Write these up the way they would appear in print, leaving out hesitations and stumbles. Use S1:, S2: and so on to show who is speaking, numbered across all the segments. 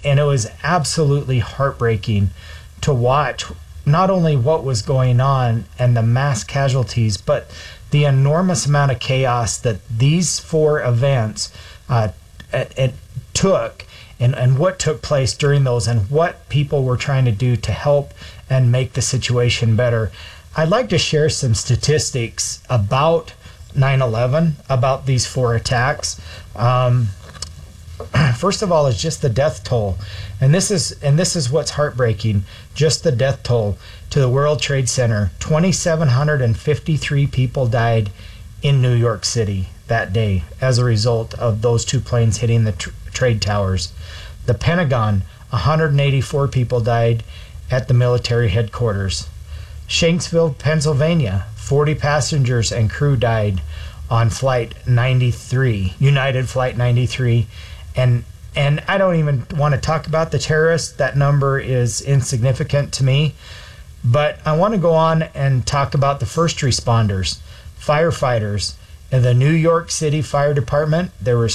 S1: and it was absolutely heartbreaking to watch not only what was going on and the mass casualties, but the enormous amount of chaos that these 4 events it took, and what took place during those, and what people were trying to do to help and make the situation better. I'd like to share some statistics about 9/11, about these 4 attacks. First of all, is just the death toll, and this is what's heartbreaking. Just the death toll to the World Trade Center: 2,753 people died in New York City that day as a result of those 2 planes hitting the trade towers. The Pentagon: 184 people died at the military headquarters. Shanksville, Pennsylvania: 40 passengers and crew died on Flight 93, United Flight 93. And I don't even want to talk about the terrorists. That number is insignificant to me. But I want to go on and talk about the first responders, firefighters. In the New York City Fire Department, there was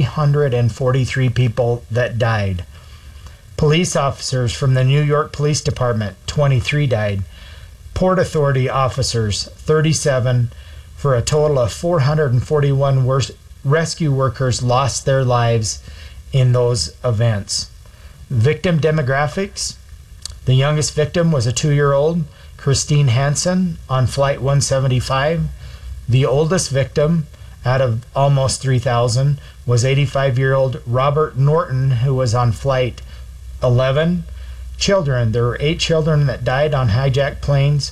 S1: 343 people that died. Police officers from the New York Police Department, 23 died. Port Authority officers, 37, for a total of 441 rescue workers lost their lives in those events. Victim demographics: the youngest victim was a 2-year-old, Christine Hansen, on Flight 175. The oldest victim, out of almost 3,000, was 85-year-old Robert Norton, who was on Flight 11. Children: there were 8 children that died on hijacked planes,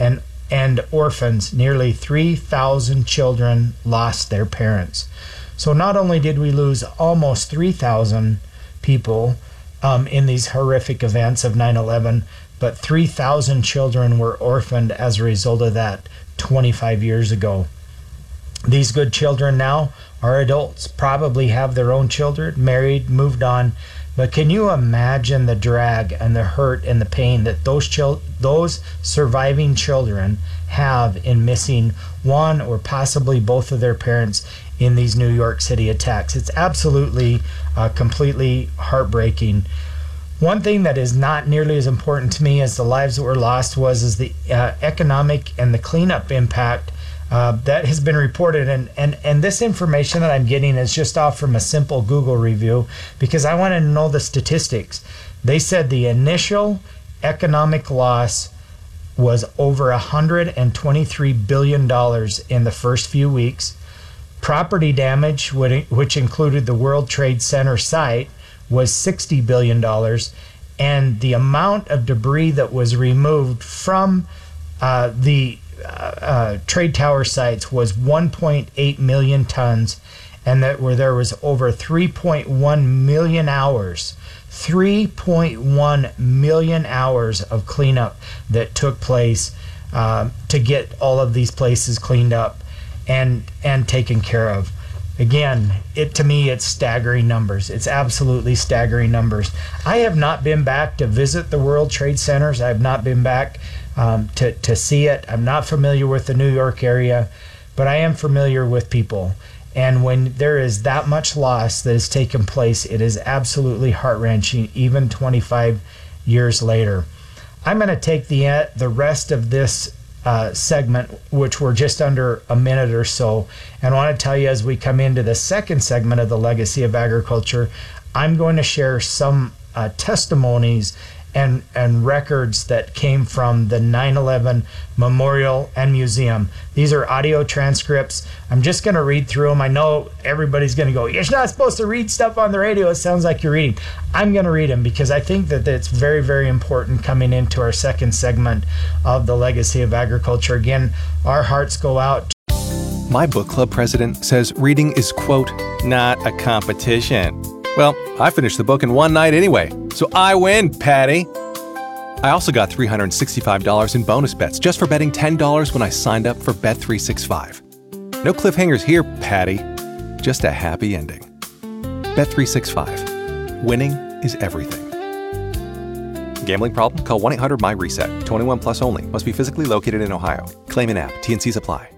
S1: and orphans. Nearly 3,000 children lost their parents. So not only did we lose almost 3,000 people in these horrific events of 9/11, but 3,000 children were orphaned as a result of that 25 years ago. These good children now are adults, probably have their own children, married, moved on. But can you imagine the drag and the hurt and the pain that those surviving children have in missing one or possibly both of their parents in these New York City attacks? It's absolutely completely heartbreaking. One thing that is not nearly as important to me as the lives that were lost is the economic and the cleanup impact that has been reported, and this information that I'm getting is just off from a simple Google review because I wanted to know the statistics. They said the initial economic loss was over $123 billion in the first few weeks. Property damage, which included the World Trade Center site, was $60 billion, and the amount of debris that was removed from the trade tower sites was 1.8 million tons, and there was over 3.1 million hours 3.1 million hours of cleanup that took place to get all of these places cleaned up and taken care of. Again, to me, it's staggering numbers. It's absolutely staggering numbers. I have not been back to visit the World Trade Centers. I have not been back to see it. I'm not familiar with the New York area, but I am familiar with people. And when there is that much loss that has taken place, it is absolutely heart-wrenching, even 25 years later. I'm going to take the rest of this segment, which we're just under a minute or so, and I want to tell you, as we come into the second segment of the Legacy of Agriculture, I'm going to share some testimonies and records that came from the 9/11 Memorial and Museum. These are audio transcripts. I'm just going to read through them. I know everybody's going to go, you're not supposed to read stuff on the radio. It sounds like you're reading. I'm going to read them because I think that it's very, very important coming into our second segment of the Legacy of Agriculture. Again, our hearts go out.
S2: My book club president says reading is, quote, not a competition. Well, I finished the book in one night anyway, so I win, Patty. I also got $365 in bonus bets just for betting $10 when I signed up for Bet365. No cliffhangers here, Patty. Just a happy ending. Bet365. Winning is everything. Gambling problem? Call 1-800-MY-RESET. 21 plus only. Must be physically located in Ohio. Claim in app. T&Cs apply.